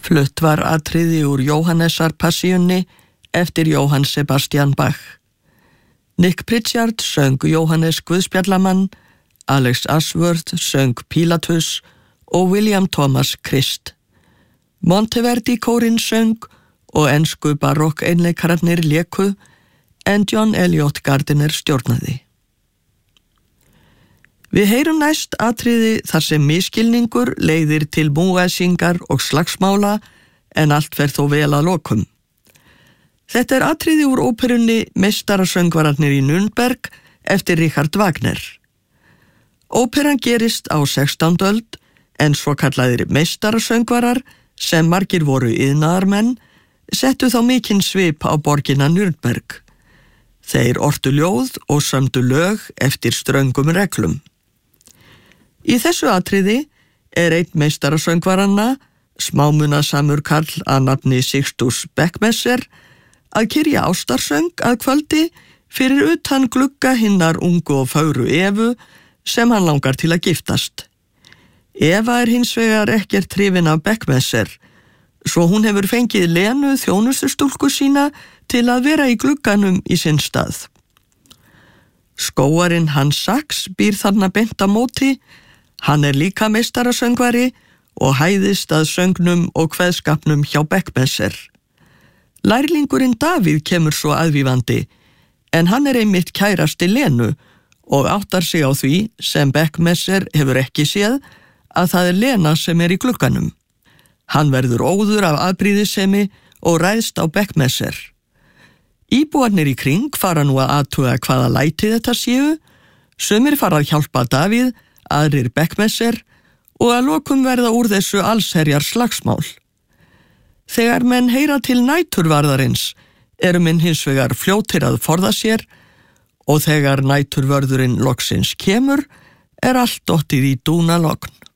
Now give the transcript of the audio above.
Flutt var atriði úr Jóhannesarpassíunni eftir Jóhann Sebastian Bach. Nick Pritchard söng Jóhannes Guðspjallamann, Alex Ashworth söng Pílatus og William Thomas Christ. Monteverdi kórinn söng og ensku barokk einleikararnir léku en John Eliot Gardiner stjórnaði. Við heyrum næst atriði þar sem misskilningur leiðir til múgæsingar og slagsmála en allt fer þó vel að lokum. Þetta er atriði úr óperunni Meistarasöngvararnir í Nürnberg eftir Richard Wagner. Óperan gerist á 16. öld en svo kallaðir meistarasöngvarar sem margir voru iðnaðarmenn settu þá mikinn svip á borgina Nürnberg. Þeir ortu ljóð og sömdu lög eftir ströngum reglum. Í þessu atriði er einn meistarasöngvaranna, smámunasamur karl að nafni Sixtus Beckmesser, að kyrja ástarsöng að kvöldi fyrir utan glugga hinnar ungu og fögru Evu sem hann langar til að giftast. Eva er hins vegar ekkert hrifin af Beckmesser, svo hún hefur fengið Lenu þjónustustúlku sína til að vera í glugganum í sinn stað. Skóarinn Hans Sachs býr þarna beint á móti. Hann er líka meistarasöngvari og hæðist að söngnum og kveðskapnum hjá Beckmesser. Lærlingurinn Davíð kemur svo aðvífandi, en hann er einmitt kærasti Lenu og áttar sig á því sem Beckmesser hefur ekki séð að það er Lena sem er í glugganum. Hann verður óður af afbrýðissemi og ræðst á Beckmesser. Íbúarnir í kring fara nú að athuga hvaða læti þetta séu, sumir fara að hjálpa Davíð, aðrir Beckmesser og að lokum verða úr þessu allsherjar slagsmál. Þegar menn heyra til næturvarðarins eru menn hins vegar fljótir að forða sér og þegar næturvörðurinn loksins kemur er allt dottið í dúnalogn.